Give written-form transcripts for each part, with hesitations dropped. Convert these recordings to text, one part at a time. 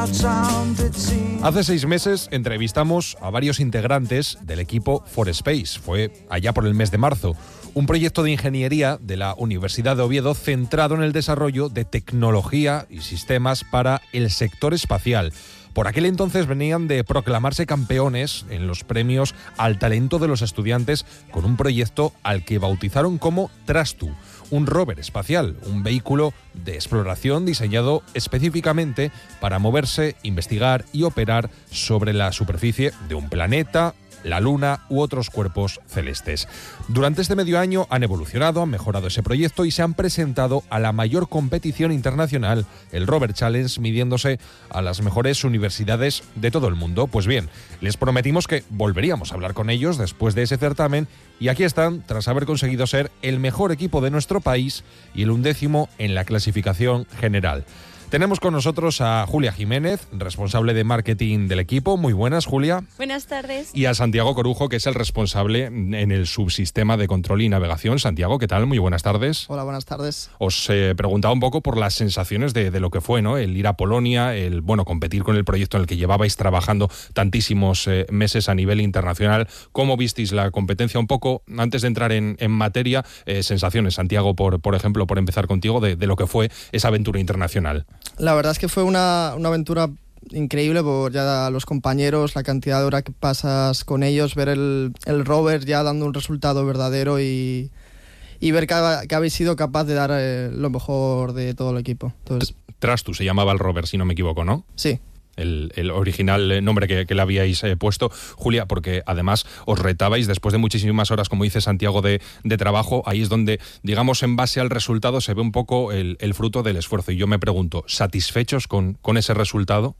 Hace 6 meses entrevistamos a varios integrantes del equipo For Space. Fue allá por el mes de marzo. Un proyecto de ingeniería de la Universidad de Oviedo centrado en el desarrollo de tecnología y sistemas para el sector espacial. Por aquel entonces venían de proclamarse campeones en los premios al talento de los estudiantes con un proyecto al que bautizaron como Trastu, un rover espacial, un vehículo de exploración diseñado específicamente para moverse, investigar y operar sobre la superficie de un planeta, la Luna u otros cuerpos celestes. Durante este medio año han evolucionado, han mejorado ese proyecto y se han presentado a la mayor competición internacional, el Rover Challenge, midiéndose a las mejores universidades de todo el mundo. Pues bien, les prometimos que volveríamos a hablar con ellos después de ese certamen y aquí están, tras haber conseguido ser el mejor equipo de nuestro país y el 11º en la clasificación general. Tenemos con nosotros a Julia Jiménez, responsable de marketing del equipo. Muy buenas, Julia. Buenas tardes. Y a Santiago Corujo, que es el responsable en el subsistema de control y navegación. Santiago, ¿qué tal? Muy buenas tardes. Hola, buenas tardes. Os preguntaba un poco por las sensaciones de lo que fue, ¿no? El ir a Polonia, el competir con el proyecto en el que llevabais trabajando tantísimos meses a nivel internacional. ¿Cómo visteis la competencia? Un poco, antes de entrar en materia, sensaciones, Santiago, por ejemplo, por empezar contigo, de lo que fue esa aventura internacional. La verdad es que fue una aventura increíble por ya los compañeros, la cantidad de horas que pasas con ellos, ver el rover ya dando un resultado verdadero y ver que habéis sido capaz de dar lo mejor de todo el equipo. Entonces, Trastu se llamaba el rover, si no me equivoco, ¿no? Sí. El original nombre que le habíais puesto, Julia, porque además os retabais después de muchísimas horas, como dice Santiago, de trabajo. Ahí es donde, digamos, en base al resultado se ve un poco el fruto del esfuerzo. Y yo me pregunto, ¿satisfechos con ese resultado?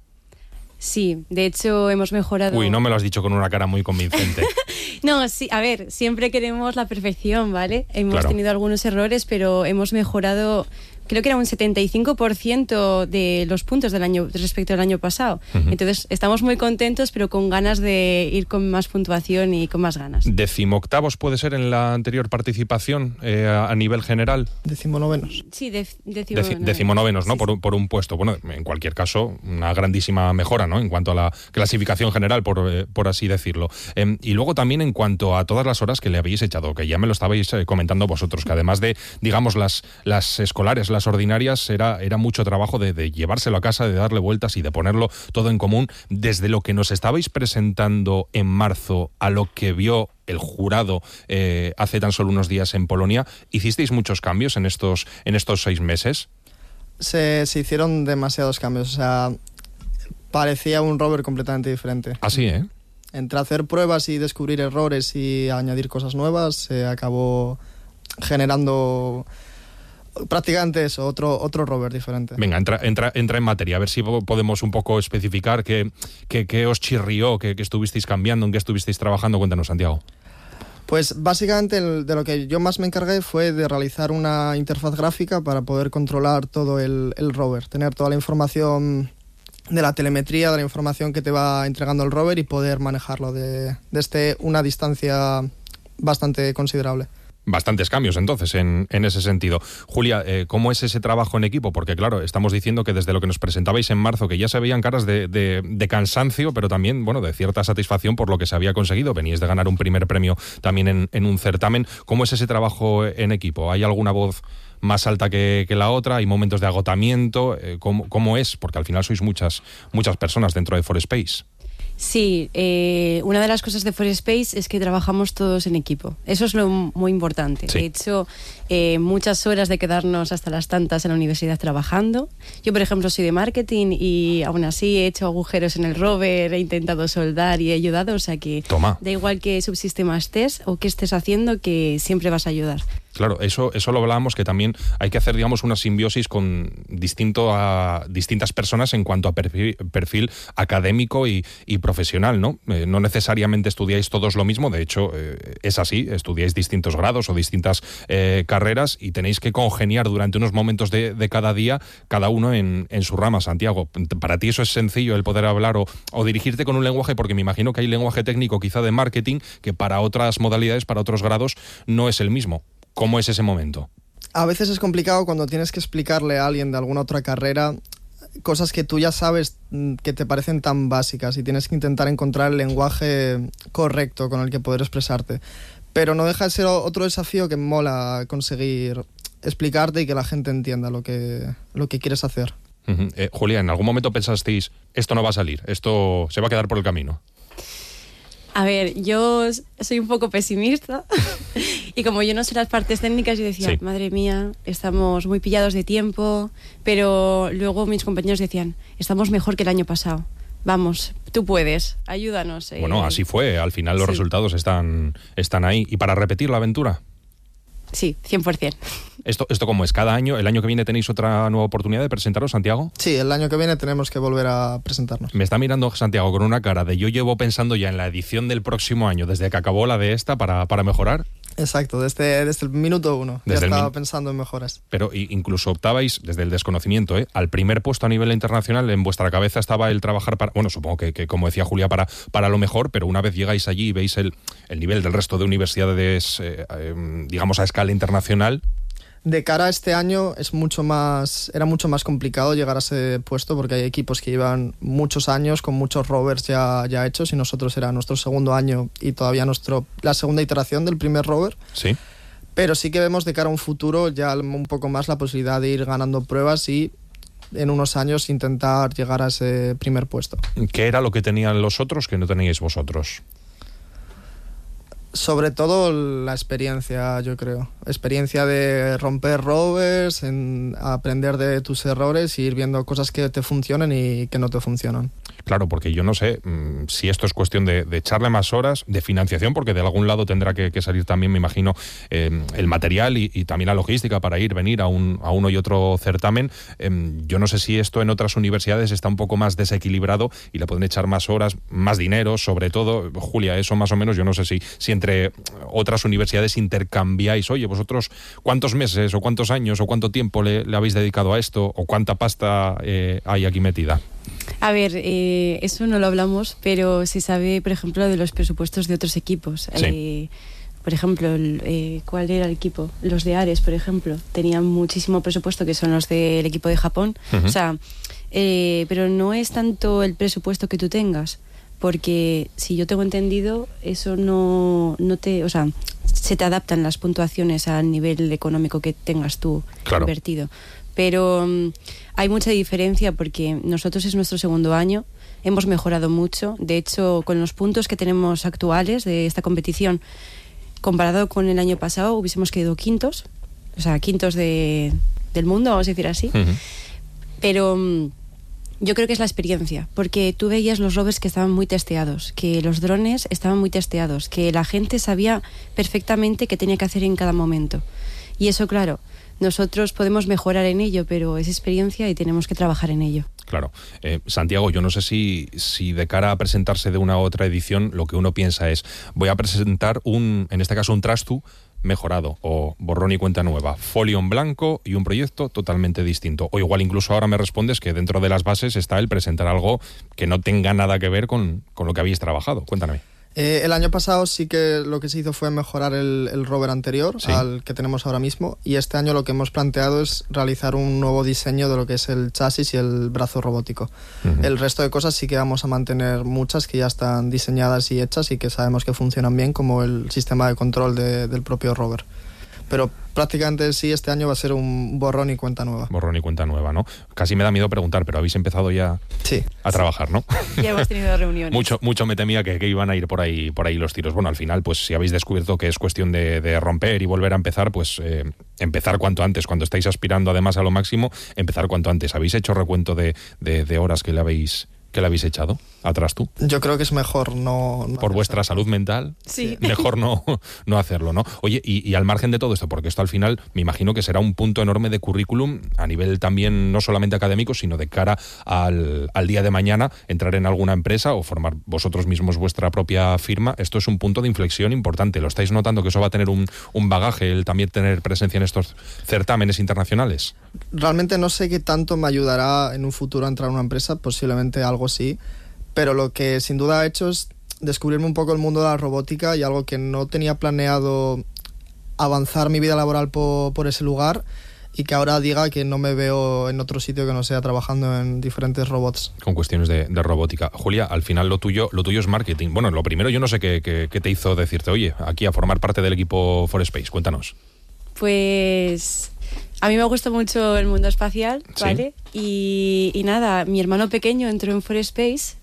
Sí, de hecho hemos mejorado... Uy, no me lo has dicho con una cara muy convincente. No, sí, a ver, siempre queremos la perfección, ¿vale? Hemos tenido algunos errores, pero hemos mejorado... Creo que era un 75% de los puntos del año respecto al año pasado. Uh-huh. Entonces, estamos muy contentos, pero con ganas de ir con más puntuación y con más ganas. 18º puede ser en la anterior participación a nivel general. 19º. Sí, 19º. 19º, ¿no? Sí. Por un puesto. Bueno, en cualquier caso, una grandísima mejora, ¿no? En cuanto a la clasificación general, por así decirlo. Y luego también en cuanto a todas las horas que le habéis echado, que ya me lo estabais comentando vosotros, que además de, digamos, las escolares, las ordinarias, era mucho trabajo de llevárselo a casa, de darle vueltas y de ponerlo todo en común. Desde lo que nos estabais presentando en marzo a lo que vio el jurado hace tan solo unos días en Polonia, ¿hicisteis muchos cambios en estos 6 meses? Se hicieron demasiados cambios, o sea, parecía un rover completamente diferente. Así, ¿eh? Entre hacer pruebas y descubrir errores y añadir cosas nuevas, se acabó generando prácticamente eso, otro rover diferente. Venga, entra en materia, a ver si podemos un poco especificar qué os chirrió, qué estuvisteis cambiando, en qué estuvisteis trabajando. Cuéntanos, Santiago. Pues básicamente de lo que yo más me encargué fue de realizar una interfaz gráfica para poder controlar todo el rover, tener toda la información de la telemetría, de la información que te va entregando el rover y poder manejarlo desde una distancia bastante considerable. Bastantes cambios, entonces, en ese sentido. Julia, ¿cómo es ese trabajo en equipo? Porque, claro, estamos diciendo que desde lo que nos presentabais en marzo, que ya se veían caras de cansancio, pero también, bueno, de cierta satisfacción por lo que se había conseguido. Veníais de ganar un primer premio también en un certamen. ¿Cómo es ese trabajo en equipo? ¿Hay alguna voz más alta que la otra? ¿Hay momentos de agotamiento? ¿Cómo es? Porque al final sois muchas personas dentro de For Space. Sí, una de las cosas de For Space es que trabajamos todos en equipo. Eso es lo muy importante. Sí. De hecho, muchas horas de quedarnos hasta las tantas en la universidad trabajando. Yo, por ejemplo, soy de marketing y aún así he hecho agujeros en el rover, he intentado soldar y he ayudado. O sea que da igual qué subsistema estés o qué estés haciendo, que siempre vas a ayudar. Claro, eso lo hablábamos, que también hay que hacer, digamos, una simbiosis con distintas personas en cuanto a perfil académico y profesional, ¿no? No necesariamente estudiáis todos lo mismo, de hecho, es así, estudiáis distintos grados o distintas carreras y tenéis que congeniar durante unos momentos de cada día, cada uno en su rama. Santiago, para ti eso es sencillo, el poder hablar o dirigirte con un lenguaje, porque me imagino que hay lenguaje técnico quizá de marketing que para otras modalidades, para otros grados, no es el mismo. ¿Cómo es ese momento? A veces es complicado cuando tienes que explicarle a alguien de alguna otra carrera cosas que tú ya sabes que te parecen tan básicas y tienes que intentar encontrar el lenguaje correcto con el que poder expresarte. Pero no deja de ser otro desafío que mola conseguir explicarte y que la gente entienda lo que quieres hacer. Julia, ¿en algún momento pensasteis, esto no va a salir, esto se va a quedar por el camino? A ver, yo soy un poco pesimista y como yo no sé las partes técnicas, yo decía, madre mía, estamos muy pillados de tiempo, pero luego mis compañeros decían, estamos mejor que el año pasado. Vamos, tú puedes, ayúdanos. Bueno, así fue, al final los resultados están ahí. ¿Y para repetir la aventura? Sí, 100%. ¿Esto cómo es? ¿Cada año? ¿El año que viene tenéis otra nueva oportunidad de presentaros, Santiago? Sí, el año que viene tenemos que volver a presentarnos. Me está mirando Santiago con una cara de yo llevo pensando ya en la edición del próximo año, desde que acabó la de esta, para mejorar. Exacto, desde el minuto 1 ya estaba pensando en mejoras. Pero incluso optabais, desde el desconocimiento, al primer puesto a nivel internacional. En vuestra cabeza estaba el trabajar para... Bueno, supongo que como decía Julia, para lo mejor, pero una vez llegáis allí y veis el nivel del resto de universidades, digamos, a escala internacional... De cara a este año era mucho más complicado llegar a ese puesto porque hay equipos que llevan muchos años con muchos rovers ya hechos y nosotros era nuestro segundo año y todavía la segunda iteración del primer rover. Sí. Pero sí que vemos de cara a un futuro ya un poco más la posibilidad de ir ganando pruebas y en unos años intentar llegar a ese primer puesto. ¿Qué era lo que tenían los otros que no teníais vosotros? Sobre todo la experiencia, yo creo. Experiencia de romper rovers, en aprender de tus errores y ir viendo cosas que te funcionan y que no te funcionan. Claro, porque yo no sé si esto es cuestión de echarle más horas, de financiación, porque de algún lado tendrá que salir también, me imagino, el material y también la logística para venir a uno y otro certamen. Yo no sé si esto en otras universidades está un poco más desequilibrado y le pueden echar más horas, más dinero, sobre todo. Julia, eso más o menos, yo no sé si entre otras universidades intercambiáis, oye, vosotros, ¿cuántos meses o cuántos años o cuánto tiempo le habéis dedicado a esto o cuánta pasta hay aquí metida? A ver, eso no lo hablamos, pero se sabe, por ejemplo, de los presupuestos de otros equipos. Sí. Por ejemplo, ¿cuál era el equipo? Los de Ares, por ejemplo, tenían muchísimo presupuesto, que son los del equipo de Japón. Uh-huh. O sea, pero no es tanto el presupuesto que tú tengas, porque si yo tengo entendido, eso no te... O sea, se te adaptan las puntuaciones al nivel económico que tengas tú invertido. Pero hay mucha diferencia porque nosotros es nuestro segundo año, hemos mejorado mucho. De hecho, con los puntos que tenemos actuales de esta competición, comparado con el año pasado, hubiésemos quedado quintos, o sea, quintos del mundo, vamos a decir así. Uh-huh. Pero yo creo que es la experiencia, porque tú veías los rovers que estaban muy testeados, que los drones estaban muy testeados, que la gente sabía perfectamente qué tenía que hacer en cada momento. Y eso, claro, nosotros podemos mejorar en ello, pero es experiencia y tenemos que trabajar en ello. Claro. Santiago, yo no sé si de cara a presentarse de una u otra edición, lo que uno piensa es, voy a presentar en este caso un Trastu mejorado, o borrón y cuenta nueva, folio en blanco y un proyecto totalmente distinto. O igual incluso ahora me respondes que dentro de las bases está el presentar algo que no tenga nada que ver con lo que habéis trabajado. Cuéntame. El año pasado sí que lo que se hizo fue mejorar el rover anterior al que tenemos ahora mismo, y este año lo que hemos planteado es realizar un nuevo diseño de lo que es el chasis y el brazo robótico. Uh-huh. El resto de cosas sí que vamos a mantener muchas que ya están diseñadas y hechas y que sabemos que funcionan bien, como el sistema de control del propio rover. Pero prácticamente sí, este año va a ser un borrón y cuenta nueva. Borrón y cuenta nueva, ¿no? Casi me da miedo preguntar, pero habéis empezado ya a trabajar, ¿no? Ya hemos tenido reuniones. Mucho me temía que iban a ir por ahí los tiros. Bueno, al final, pues si habéis descubierto que es cuestión de romper y volver a empezar, pues empezar cuanto antes. Cuando estáis aspirando además a lo máximo, empezar cuanto antes. ¿Habéis hecho recuento de horas que le habéis echado atrás tú? Yo creo que es mejor no por vuestra salud mental, sí. Mejor no hacerlo, ¿no? Oye, y al margen de todo esto, porque esto al final me imagino que será un punto enorme de currículum a nivel también no solamente académico, sino de cara al día de mañana, entrar en alguna empresa o formar vosotros mismos vuestra propia firma. Esto es un punto de inflexión importante. ¿Lo estáis notando que eso va a tener un bagaje, el también tener presencia en estos certámenes internacionales? Realmente no sé qué tanto me ayudará en un futuro a entrar a una empresa, posiblemente algo sí, pero lo que sin duda ha hecho es descubrirme un poco el mundo de la robótica, y algo que no tenía planeado avanzar mi vida laboral por ese lugar, y que ahora diga que no me veo en otro sitio que no sea trabajando en diferentes robots. Con cuestiones de robótica. Julia, al final lo tuyo es marketing. Bueno, lo primero, yo no sé qué te hizo decirte, oye, aquí a formar parte del equipo ForSpace. Cuéntanos. Pues a mí me gusta mucho el mundo espacial, ¿vale? ¿Sí? Y nada, mi hermano pequeño entró en ForSpace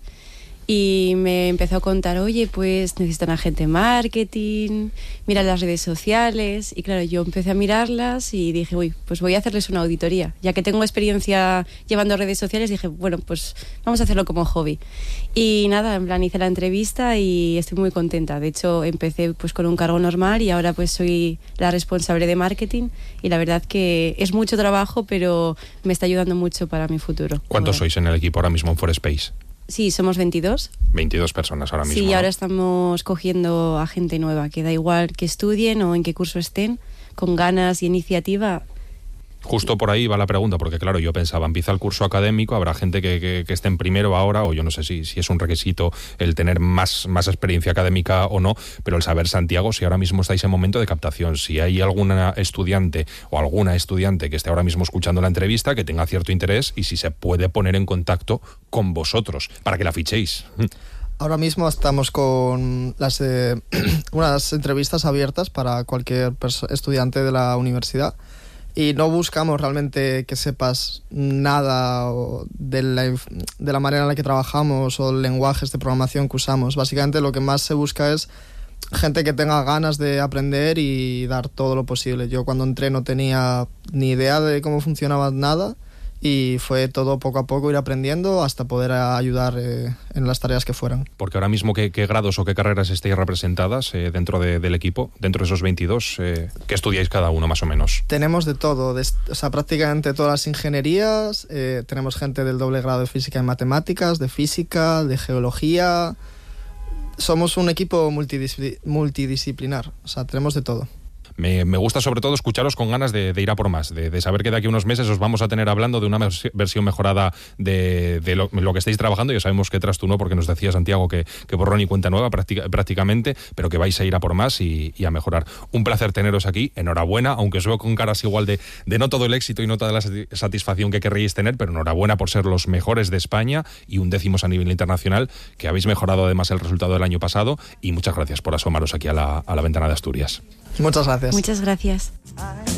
y me empezó a contar, oye, pues necesitan agente marketing, mira las redes sociales. Y claro, yo empecé a mirarlas y dije, uy, pues voy a hacerles una auditoría. Ya que tengo experiencia llevando redes sociales, dije, bueno, pues vamos a hacerlo como hobby. Y nada, en plan hice la entrevista y estoy muy contenta. De hecho, empecé pues con un cargo normal y ahora pues soy la responsable de marketing. Y la verdad que es mucho trabajo, pero me está ayudando mucho para mi futuro. ¿Cuántos sois en el equipo ahora mismo en ForSpace? Sí, somos 22. 22 personas ahora mismo. Sí, ahora estamos cogiendo a gente nueva, que da igual que estudien o en qué curso estén, con ganas y iniciativa. Justo por ahí va la pregunta, porque claro, yo pensaba, empieza el curso académico, habrá gente que esté en primero ahora, o yo no sé si es un requisito el tener más experiencia académica o no, pero el saber, Santiago, si ahora mismo estáis en momento de captación, si hay alguna estudiante o alguna estudiante que esté ahora mismo escuchando la entrevista, que tenga cierto interés y si se puede poner en contacto con vosotros para que la fichéis. Ahora mismo estamos con unas entrevistas abiertas para cualquier estudiante de la universidad. Y no buscamos realmente que sepas nada de la manera en la que trabajamos o lenguajes de programación que usamos. Básicamente lo que más se busca es gente que tenga ganas de aprender y dar todo lo posible. Yo cuando entré no tenía ni idea de cómo funcionaba nada y fue todo poco a poco ir aprendiendo hasta poder ayudar en las tareas que fueran. Porque ahora mismo, ¿qué grados o qué carreras estáis representadas dentro del equipo? Dentro de esos 22, ¿qué estudiáis cada uno más o menos? Tenemos de todo, o sea, prácticamente todas las ingenierías, tenemos gente del doble grado de física y matemáticas, de física, de geología. Somos un equipo multidisciplinar, o sea, tenemos de todo. Me gusta sobre todo escucharos con ganas de ir a por más, de saber que de aquí a unos meses os vamos a tener hablando de una versión mejorada de lo que estáis trabajando. Ya sabemos que tras tú no, porque nos decía Santiago que borrón y cuenta nueva prácticamente, pero que vais a ir a por más y a mejorar. Un placer teneros aquí, enhorabuena, aunque os veo con caras igual de no todo el éxito y no toda la satisfacción que querríais tener, pero enhorabuena por ser los mejores de España y 11º a nivel internacional, que habéis mejorado además el resultado del año pasado, y muchas gracias por asomaros aquí a la ventana de Asturias. Muchas gracias. Muchas gracias.